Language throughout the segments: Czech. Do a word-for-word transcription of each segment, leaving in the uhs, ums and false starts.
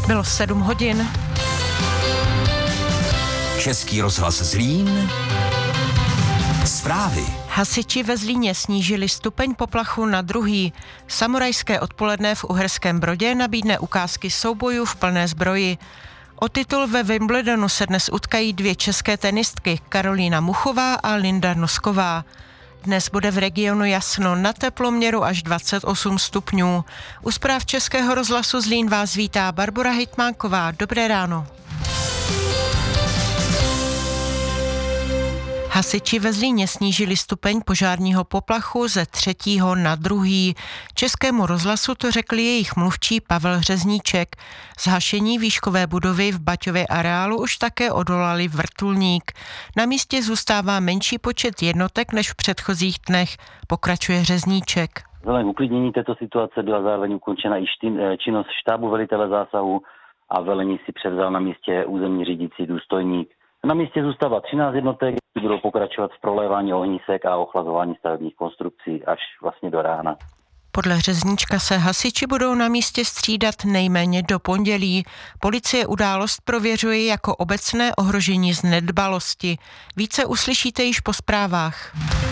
Bylo sedm hodin. Český rozhlas Zlín. Zprávy. Hasiči ve Zlíně snížili stupeň poplachu na druhý. Samurajské odpoledne v Uherském Brodě nabídne ukázky soubojů v plné zbroji. O titul ve Wimbledonu se dnes utkají dvě české tenistky, Karolína Muchová a Linda Nosková. Dnes bude v regionu jasno, na teploměru až dvacet osm stupňů. U zpráv Českého rozhlasu Zlín vás vítá Barbora Hejtmánková. Dobré ráno. Hasiči ve Zlíně snížili stupeň požárního poplachu ze třetího na druhý. Českému rozhlasu to řekl jejich mluvčí Pavel Řezníček. Zhašení výškové budovy v Baťově areálu už také odolali vrtulník. Na místě zůstává menší počet jednotek než v předchozích dnech, pokračuje Řezníček. Vzhledem k uklidnění této situace byla zároveň ukončena i činnost štábu velitele zásahu a velení si převzal na místě územní řídící důstojník. Na místě zůstává třináct jednotek, které budou pokračovat v prolévání ohnisek a ochlazování stavebních konstrukcí až vlastně do rána. Podle Řezníčka se hasiči budou na místě střídat nejméně do pondělí. Policie událost prověřuje jako obecné ohrožení z nedbalosti. Více uslyšíte již po zprávách.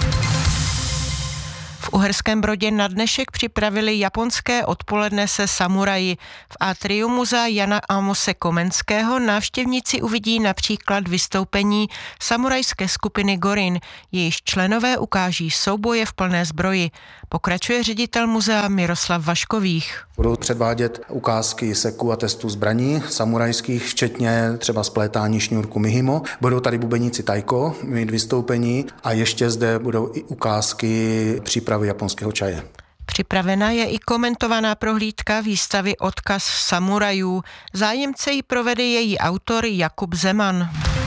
V Uherském Brodě na dnešek připravili japonské odpoledne se samuraji. V atriu muzea Jana Amose Komenského návštěvníci uvidí například vystoupení samurajské skupiny Gorin. Jejíž členové ukáží souboje v plné zbroji. Pokračuje ředitel muzea Miroslav Vaškových. Budou předvádět ukázky seku a testů zbraní samurajských, včetně třeba splétání šňůrku Mihimo. Budou tady bubeníci taiko mít vystoupení a ještě zde budou i ukázky přípravy japonského čaje. Připravena je i komentovaná prohlídka výstavy Odkaz samurajů. Zájemce ji provede její autor Jakub Zeman.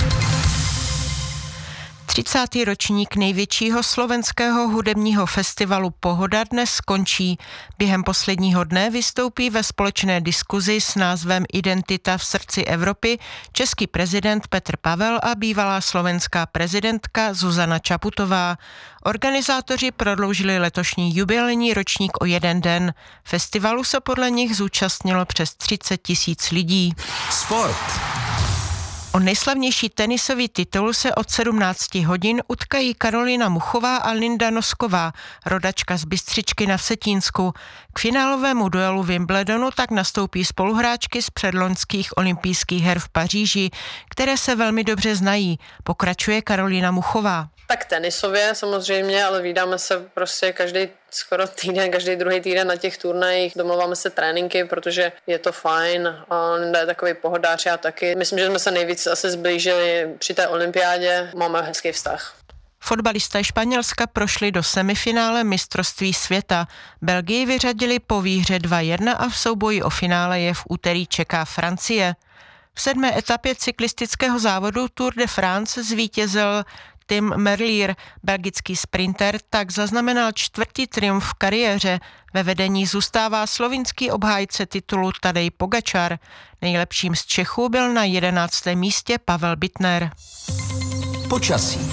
třicátý ročník největšího slovenského hudebního festivalu Pohoda dnes skončí. Během posledního dne vystoupí ve společné diskuzi s názvem Identita v srdci Evropy český prezident Petr Pavel a bývalá slovenská prezidentka Zuzana Čaputová. Organizátoři prodloužili letošní jubilejní ročník o jeden den. Festivalu se podle nich zúčastnilo přes třicet tisíc lidí. Sport. O nejslavnější tenisový titul se od sedmnácti hodin utkají Karolína Muchová a Linda Nosková, rodačka z Bystřičky na Vsetínsku. K finálovému duelu Wimbledonu tak nastoupí spoluhráčky z předloňských olympijských her v Paříži, které se velmi dobře znají, pokračuje Karolína Muchová. Tak tenisově samozřejmě, ale vídáme se prostě každý skoro týden, každý druhý týden na těch turnajích. Domluváme se tréninky, protože je to fajn. A Linda je takový pohodář, já taky. Myslím, že jsme se nejvíc asi zblížili při té olympiádě. Máme hezký vztah. Fotbalisté Španělska prošli do semifinále mistrovství světa. Belgii vyřadili po výhře dva jedna a v souboji o finále je v úterý čeká Francie. V sedmé etapě cyklistického závodu Tour de France zvítězil Tim Merlier, belgický sprinter, tak zaznamenal čtvrtý triumf v kariéře. Ve vedení zůstává slovinský obhájce titulu Tadej Pogačar. Nejlepším z Čechů byl na jedenáctém místě Pavel Bittner. Počasí.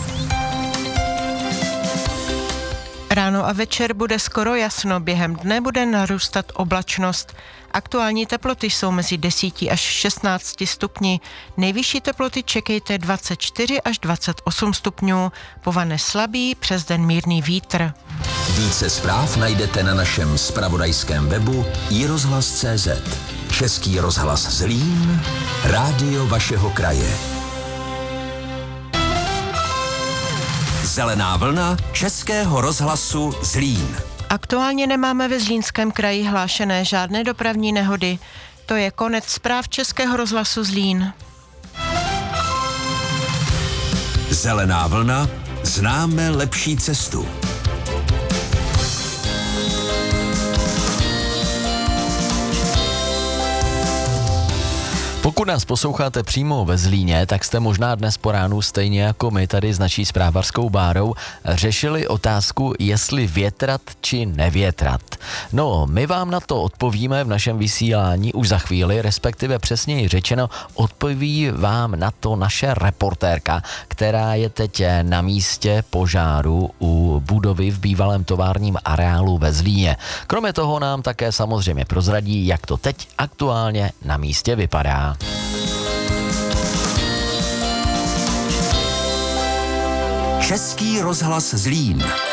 Ráno a večer bude skoro jasno, během dne bude narůstat oblačnost. Aktuální teploty jsou mezi deseti až šestnácti stupni. Nejvyšší teploty čekejte dvacet čtyři až dvacet osm stupňů. Povane slabý, přes den mírný vítr. Více zpráv najdete na našem zpravodajském webu i rozhlas tečka cé zet. Český rozhlas Zlín, rádio vašeho kraje. Zelená vlna Českého rozhlasu Zlín. Aktuálně nemáme ve Zlínském kraji hlášené žádné dopravní nehody. To je konec zpráv Českého rozhlasu Zlín. Zelená vlna, známe lepší cestu. Pokud nás posloucháte přímo ve Zlíně, tak jste možná dnes po ránu stejně jako my tady s naší zprávařskou bárou řešili otázku, jestli větrat či nevětrat. No, my vám na to odpovíme v našem vysílání už za chvíli, respektive přesněji řečeno, odpoví vám na to naše reportérka, která je teď na místě požáru u budovy v bývalém továrním areálu ve Zlíně. Kromě toho nám také samozřejmě prozradí, jak to teď aktuálně na místě vypadá. Český rozhlas Zlín.